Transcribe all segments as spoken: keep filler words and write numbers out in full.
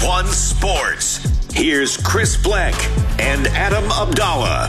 one Sports. Here's Chris Blank and Adam Abdallah.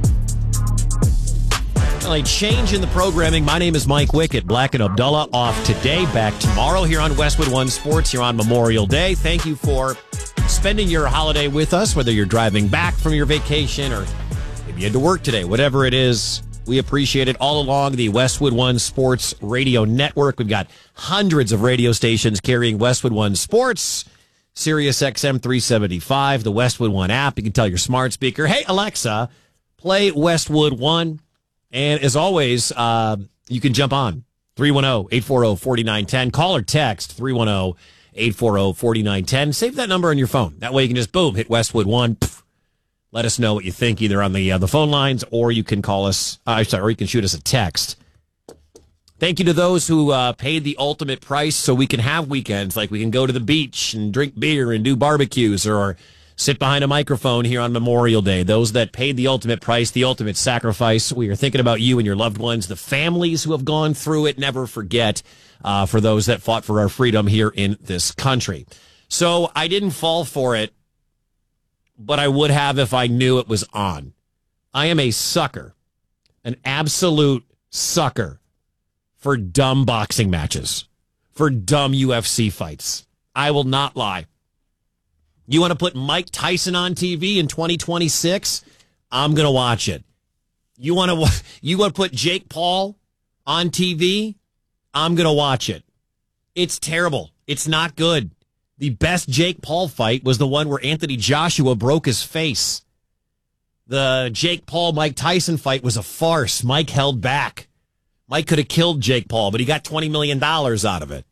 Well, a change in the programming. My name is Mike Wickett. Black and Abdallah off today. Back tomorrow here on Westwood One Sports here on Memorial Day. Thank you for spending your holiday with us, whether you're driving back from your vacation or maybe you had to work today. Whatever it is, we appreciate it all along the Westwood One Sports Radio Network. We've got hundreds of radio stations carrying Westwood One Sports. Sirius X M three seventy-five, the Westwood One app. You can tell your smart speaker, hey, Alexa, play Westwood One. And as always, uh, you can jump on three one zero, eight four zero, four nine one zero. Call or text three one zero, eight four zero, four nine one zero. Save that number on your phone. That way you can just, boom, hit Westwood One. Pff, let us know what you think either on the uh, the phone lines, or you can call us, uh, sorry, or you can shoot us a text. Thank you to those who uh, paid the ultimate price so we can have weekends, like we can go to the beach and drink beer and do barbecues or sit behind a microphone here on Memorial Day. Those that paid the ultimate price, the ultimate sacrifice. We are thinking about you and your loved ones, the families who have gone through it. Never forget uh, for those that fought for our freedom here in this country. So I didn't fall for it, but I would have if I knew it was on. I am a sucker, an absolute sucker for dumb boxing matches, for dumb U F C fights. I will not lie. You want to put Mike Tyson on T V in twenty twenty-six? I'm going to watch it. You want to you want to put Jake Paul on T V? I'm going to watch it. It's terrible. It's not good. The best Jake Paul fight was the one where Anthony Joshua broke his face. The Jake Paul-Mike Tyson fight was a farce. Mike held back. Mike could have killed Jake Paul, but he got twenty million dollars out of it.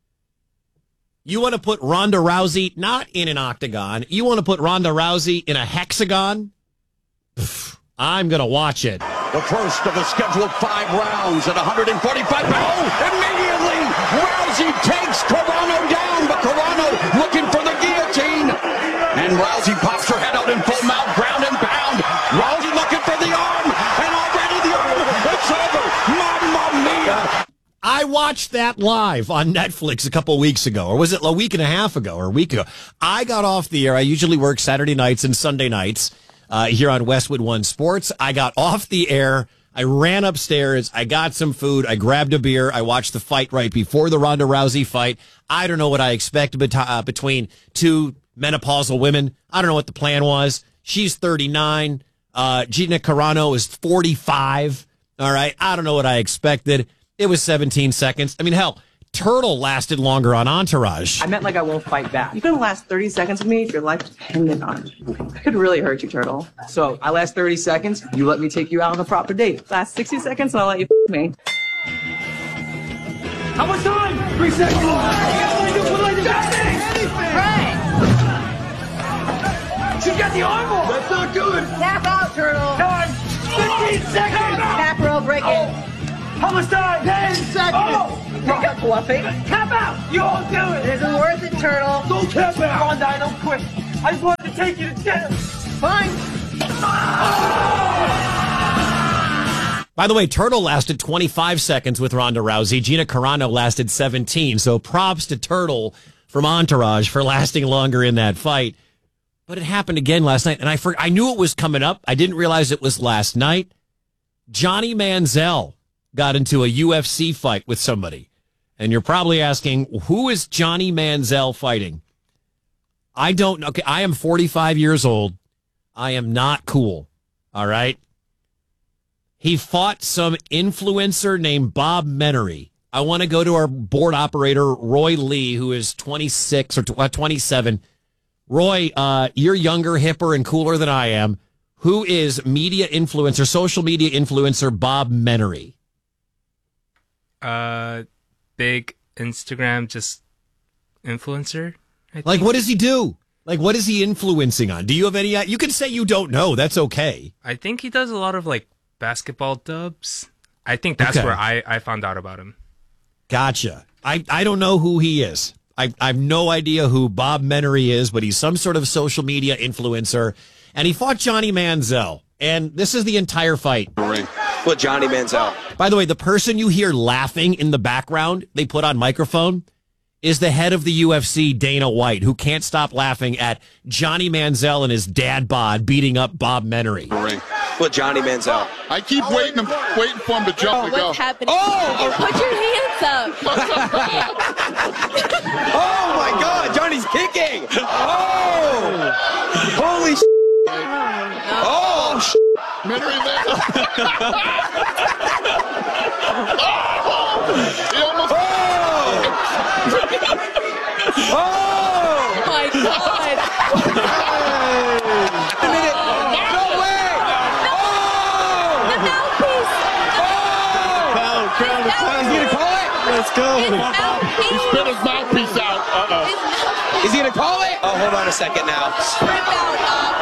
You want to put Ronda Rousey not in an octagon. You want to put Ronda Rousey in a hexagon? Pff, I'm going to watch it. The first of the scheduled five rounds at one forty-five. Oh, immediately Rousey takes Carano down, but Carano looking for the guillotine. And Rousey pops her head out in full mount, ground and pound. Rousey looking for the arm, and already the arm, it's over. Mamma mia. I watched that live on Netflix a couple weeks ago, or was it a week and a half ago, or a week ago? I got off the air. I usually work Saturday nights and Sunday nights uh, here on Westwood One Sports. I got off the air. I ran upstairs. I got some food. I grabbed a beer. I watched the fight right before the Ronda Rousey fight. I don't know what I expected bet- uh, between two menopausal women. I don't know what the plan was. She's thirty-nine. Uh, Gina Carano is forty-five. All right. I don't know what I expected. It was seventeen seconds. I mean, hell, Turtle lasted longer on Entourage. I meant like I won't fight back. You're going to last thirty seconds with me if your life depended on it. I could really hurt you, Turtle. So I last thirty seconds, you let me take you out on a proper date. Last sixty seconds, and I'll let you f*** me. How much time? Three seconds. She got the arm. That's not good. Tap out, Turtle. Time. fifteen seconds. Tap roll, break it. Oh. How much time? Ten seconds. Oh. Pick up, bluffing. Tap out. You won't do it. It isn't worth it, Turtle. Don't tap out. Come on, Dino, quick. I just wanted to take you to dinner. Fine. By the way, Turtle lasted twenty-five seconds with Ronda Rousey. Gina Carano lasted seventeen. So props to Turtle from Entourage for lasting longer in that fight. But it happened again last night, and I for, I knew it was coming up. I didn't realize it was last night. Johnny Manziel got into a U F C fight with somebody. And you're probably asking, who is Johnny Manziel fighting? I don't know. Okay, I am forty-five years old. I am not cool. All right? He fought some influencer named Bob Menery. I want to go to our board operator, Roy Lee, who is twenty-six or twenty-seven. Roy, uh, you're younger, hipper, and cooler than I am. Who is media influencer, social media influencer Bob Menery? Uh, big Instagram, just influencer. I think. Like, what does he do? Like, what is he influencing on? Do you have any? You can say you don't know. That's okay. I think he does a lot of like basketball dubs. I think that's Okay. where I, I found out about him. Gotcha. I, I don't know who he is. I, I have no idea who Bob Menery is, but he's some sort of social media influencer. And he fought Johnny Manziel. And this is the entire fight. Well, Johnny Manziel. By the way, the person you hear laughing in the background, they put on microphone, is the head of the U F C, Dana White, who can't stop laughing at Johnny Manziel and his dad bod beating up Bob Menery. With Johnny Manziel. I keep waiting, waiting for him to jump and go. What's happening? Oh! Put your hands up! Oh my God! Johnny's kicking! Oh! Holy sh**! Oh! Sh**! Menery, man. He almost. Oh! Oh my God! A minute! No way! Oh! The mouthpiece! Crown, crown, crown. Is he gonna call it? Let's go. His mouthpiece! He spit his mouthpiece out. Uh-oh. His mouthpiece! Is he gonna call it? Oh, hold on a second now. Strip out up!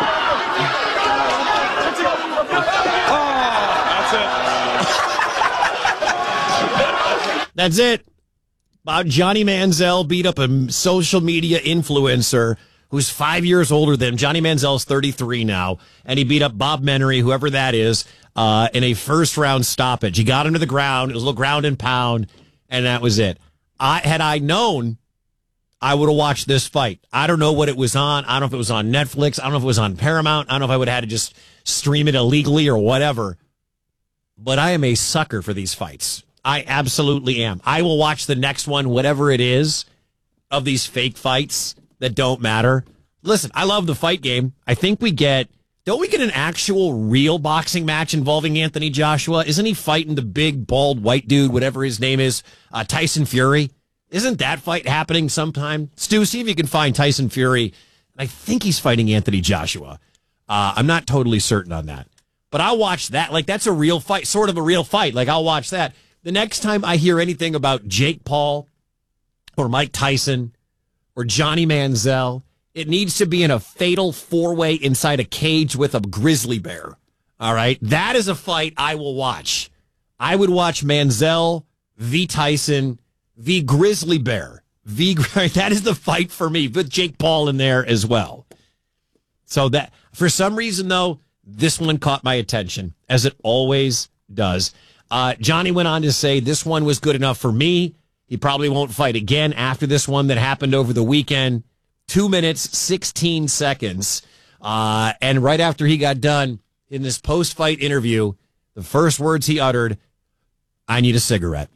That's it. About Johnny Manziel beat up a social media influencer who's five years older than him. Johnny Manziel's thirty-three now, and he beat up Bob Menery, whoever that is, uh, in a first-round stoppage. He got him to the ground. It was a little ground and pound, and that was it. I Had I known, I would have watched this fight. I don't know what it was on. I don't know if it was on Netflix. I don't know if it was on Paramount. I don't know if I would have had to just stream it illegally or whatever. But I am a sucker for these fights. I absolutely am. I will watch the next one, whatever it is, of these fake fights that don't matter. Listen, I love the fight game. I think we get, don't we get an actual real boxing match involving Anthony Joshua? Isn't he fighting the big, bald, white dude, whatever his name is, uh, Tyson Fury? Isn't that fight happening sometime? Stu, see if you can find Tyson Fury. I think he's fighting Anthony Joshua. Uh, I'm not totally certain on that. But I'll watch that. Like, that's a real fight, sort of a real fight. Like, I'll watch that. The next time I hear anything about Jake Paul or Mike Tyson or Johnny Manziel, it needs to be in a fatal four-way inside a cage with a grizzly bear. All right? That is a fight I will watch. I would watch Manziel v. Tyson v. grizzly bear. V. That is the fight for me, with Jake Paul in there as well. So that, for some reason, though, this one caught my attention, as it always does. Uh, Johnny went on to say, this one was good enough for me. He probably won't fight again after this one that happened over the weekend. Two minutes, sixteen seconds. Uh, and right after he got done in this post-fight interview, the first words he uttered, I need a cigarette.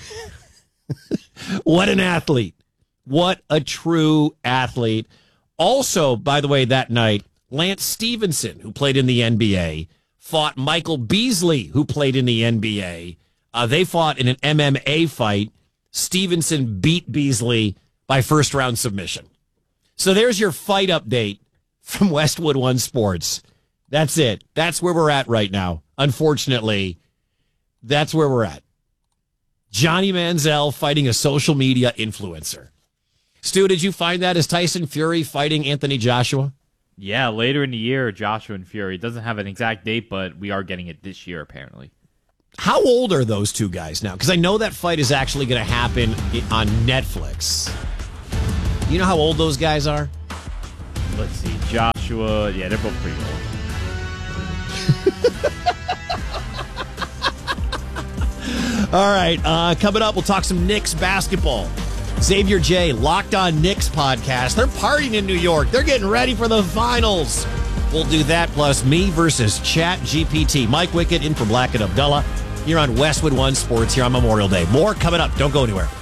What an athlete. What a true athlete. Also, by the way, that night, Lance Stevenson, who played in the N B A, fought Michael Beasley, who played in the N B A. Uh, they fought in an M M A fight. Stevenson beat Beasley by first-round submission. So there's your fight update from Westwood One Sports. That's it. That's where we're at right now. Unfortunately, that's where we're at. Johnny Manziel fighting a social media influencer. Stu, did you find that as Tyson Fury fighting Anthony Joshua? Yeah, later in the year, Joshua and Fury. It doesn't have an exact date, but we are getting it this year, apparently. How old are those two guys now? Because I know that fight is actually going to happen on Netflix. You know how old those guys are? Let's see. Joshua, yeah, they're both pretty old. All right, uh, coming up, we'll talk some Knicks basketball. Xavier J, Locked On Knicks podcast. They're partying in New York. They're getting ready for the finals. We'll do that, plus me versus Chat G P T. Mike Wickett in for Black and Abdullah here on Westwood One Sports here on Memorial Day. More coming up. Don't go anywhere.